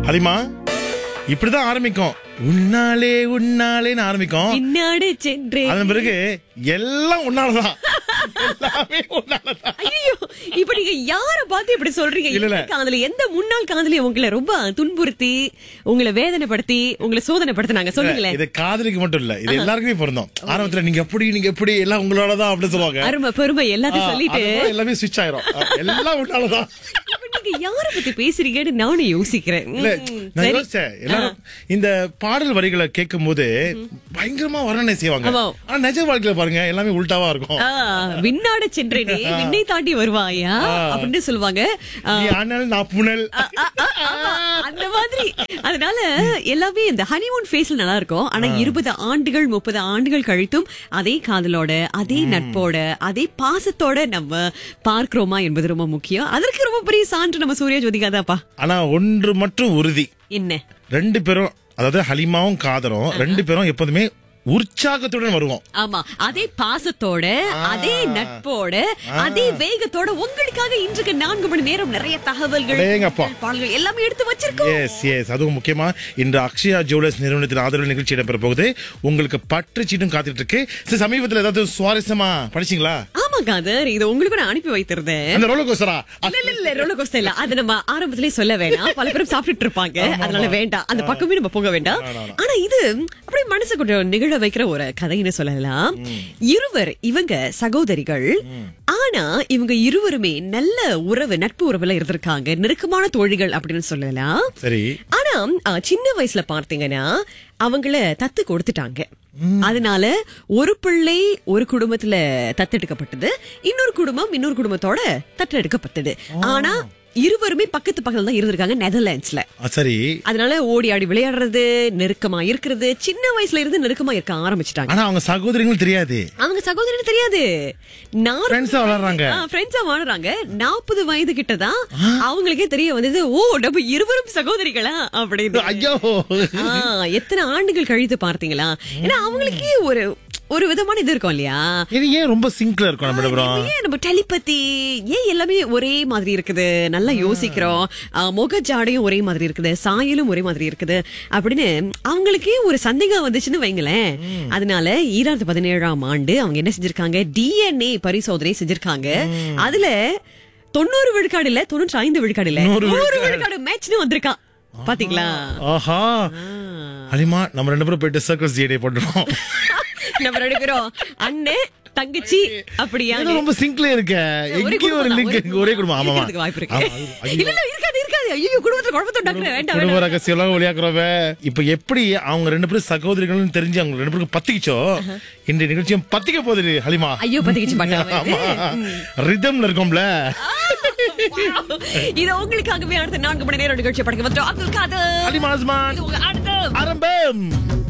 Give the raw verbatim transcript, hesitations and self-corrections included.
ஹலிமா, இப்படிதான் ஆரம்பிக்கும். உன்னாலே உன்னாலேன்னு ஆரம்பிக்கும். பின்னாடி சென்று அதன் பிறகு எல்லாம் உன்னாலதான். எல்லாமே உன்னாலதான். ஐயோ, இப்ப நீங்க யார பார்த்து இப்படி சொல்றீங்க? இல்ல, இல்ல. எந்த காதலி, எந்த முன்னாள் காதலி உங்களை ரொம்ப துன்புறுத்தி, உங்களை வேதனைப்படுத்தி, உங்களை சோதனைப்படுத்தினாங்க? சொல்லுங்களேன். இது காதலிக்கு மட்டும் இல்ல, இது எல்லாருக்குமே பொருந்தும். ஆரம்பத்துல நீங்க எப்படி நீங்க எப்படி எல்லாம் உங்களோடதான் அப்படின்னு சொல்லுவாங்க. அருமை பெருமை எல்லாத்தையும் சொல்லிட்டு எல்லாமே சுவிட்ச் ஆயிரும். எல்லாம் உன்னாலதான். நீங்க யார பத்தி பேசுறீங்கன்னு நானும் யோசிக்கிறேன். இல்ல, நான் யோசிச்சேன். எல்லாரும் இந்த பாடல் வரிகளை கேட்கும் போது பயங்கரமா வர்ணனை செய்வாங்க. ஆனா நிஜ வாழ்க்கையில பாருங்க, எல்லாமே உல்டாவா இருக்கும். விண்ணாட சென்றேனே விண்ணை தாண்டி வருவாயா அப்படின்னு சொல்லுவாங்க. நீ அனல், நான் புனல், அந்த மாதிரி. அதனால எல்லாமே இந்த ஹனிமூன் ஃபேஸ்ல நல்லா இருக்கும். ஆனா இருபது ஆண்டுகள் முப்பது ஆண்டுகள் கழித்தும் அதே காதலோட, அதே நட்போட, அதே பாசத்தோட நம்ம பார்க்கிறோமா என்பது ரொம்ப முக்கியம். அதற்கு ரொம்ப பெரிய சான்று நம்ம சூர்யா ஜோதிகாதாப்பா. ஆனா ஒன்று மட்டும் உறுதி. என்ன? ரெண்டு பேரும், அதாவது ஹலிமாவும் காதலும் ரெண்டு பேரும் எப்போதுமே உற்சாகத்துடன் வருவோம். ஆமா, அதே பாசத்தோட, அதே நட்போட, அதே வேகத்தோட உங்களுக்காக இன்றைக்கு நான்கு மணி நேரம் நிறைய தகவல்கள், பாடல்கள் எல்லாமே எடுத்து வச்சிருக்கோம். எஸ் எஸ் அதுவும் முக்கியமா இன்று அக்ஷயா ஜுவல்லர்ஸ் நிறுவனத்தின் ஆதரவு நிகழ்ச்சி இடம்பெற போகுது. உங்களுக்கு பற்று சீட்டும் காத்துட்டு இருக்கு. சமீபத்தில் ஏதாவது சுவாரஸ்யமா படிச்சீங்களா? ஆமா காதர், இது உங்களுக்கு நான் அனுப்பி வைத்திருந்தேன். அந்த ரோலர் கோஸ்டரா? இல்ல இல்ல இல்ல, ரோலர் கோஸ்டர் இல்ல. அது நம்ம ஆரம்பத்திலே சொல்ல வேண்டாம், பல பேரும் சாப்பிட்டுட்டு இருப்பாங்க, அதனால வேண்டாம், அந்த பக்கமே நம்ம போக வேண்டாம். ஆனா இது அப்படியே மனசு கொஞ்சம் நிகழ வைக்கிற ஒரு கதைன்னு சொல்லலாம். இருவர் இவங்க சகோதரிகள். ஆனா இவங்க இருவருமே நல்ல உறவு, நட்பு உறவுல இருந்திருக்காங்க, நெருக்கமான தோழிகள் அப்படின்னு சொல்லலாம். சரி. ஆனா சின்ன வயசுல பார்த்தீங்கன்னா அவங்கள தத்து கொடுத்துட்டாங்க. அதனால ஒரு பிள்ளை ஒரு குடும்பத்துல தத்தெடுக்கப்பட்டது, இன்னொரு குடும்பம் இன்னொரு குடும்பத்தோட தத்தெடுக்கப்பட்டது. ஆனா இருவருமே பக்கத்து பக்கத்துல தான் இருந்திருக்காங்க, நெதர்லாண்ட்ஸ்ல. சரி. அதனால ஓடி ஆடி விளையாடுறது, நெருக்கமா இருக்கிறது, சின்ன வயசுல இருந்து நெருக்கமா இருக்க ஆரம்பிச்சிட்டாங்க. ஆனா அவங்க சகோதரிகள் தெரியாது, அவங்க சகோதரிகள் தெரியாது, ஃப்ரெண்ட்ஸா வாழ்றாங்க. நாற்பது வயது கிட்டதான் அவங்களுக்கே தெரிய வந்தது, ஓ நம்ம இருவரும் சகோதரிகளா அப்படின்னு. ஐயோ, எத்தனை ஆண்டுகள் கழித்து பார்த்தீங்களா? ஏன்னா அவங்களுக்கே ஒரு ஒரு விதமான இது இருக்கும் இல்லையா? இது ஏன் ரொம்ப சிங்க்ல இருக்கும் நம்ம? ஏன் நம்ம டெலிபதி ஏன் எல்லாமே ஒரே மாதிரி இருக்குது? நல்லா யோசிக்கிறோம். முக ஜாடையும் ஒரே மாதிரி இருக்குது, சாயலும் ஒரே மாதிரி இருக்குது அப்படின்னு அவங்களுக்கே ஒரு சந்தேகம் வந்துச்சுன்னு வைங்களேன். அதனால ஈராயிரத்தி பதினேழாம் ஆண்டு அவங்க என்ன செஞ்சிருக்காங்க, டிஎன்ஏ பரிசோதனை செஞ்சிருக்காங்க. அதுல தொண்ணூறு விழுக்காடு இல்ல, தொண்ணூற்றி ஐந்து விழுக்காடு இல்ல, நூறு விழுக்காடு மேட்ச்னு வந்திருக்கான். பாத்தீங்களா? ஆஹா, ஹலிமா, நம்ம ரெண்டு பேரும் போயிட்டு சர்க்கஸ் டிஎன்ஏ பண்றோம். நம்ம ரெண்டு பேரும் அண்ணே தங்கச்சி அப்படியா? ரொம்ப சிங்க்ல இருக்க. எங்க ஒரு லிங்க், ஒரே குடும்பம். ஆமா, வாய்ப்பு இருக்கு. இல்ல இல்ல, இருக்காது இருக்காது. ஐயோ, குடும்பத்துல குழப்பத்தை உண்டாக்குற வேண்டாம். குடும்ப ரகசியம் எல்லாம் ஒளியாக்குறவ. இப்ப எப்படி அவங்க ரெண்டு பேரும் சகோதரிகள்னு தெரிஞ்சு அவங்க ரெண்டு பேருக்கு பத்திக்கிச்சோ, இந்த நிகழ்ச்சியும் பத்திக்க போகுது ஹலிமா. ஐயோ, பத்திக்கிச்சு மாட்டாங்க. ரிதம்ல இருக்கும்ல. இது உங்களுக்காகவே அடுத்த நான்கு மணி நேரம் நிகழ்ச்சி படக்க வந்துடும். அப்துல் காதர், ஹலிமா அஸ்மான். ஆரம்பம்.